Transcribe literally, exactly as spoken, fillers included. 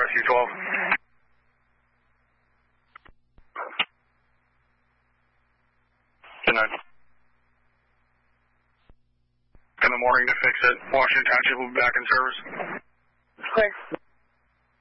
Rescue twelve. Good night. In the morning to fix it. Washington Township will be back in service. Thanks.